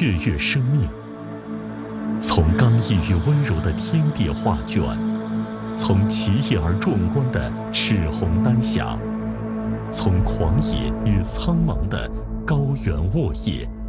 雀跃生命，从刚毅与温柔的天地画卷，从奇异而壮观的赤红丹霞，从狂野与苍茫的高原沃野，